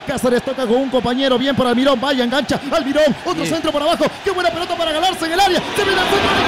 Cáceres toca con un compañero, bien por Almirón, vaya, engancha, Almirón, otro centro por abajo, qué buena pelota para ganarse en el área, se viene al centro.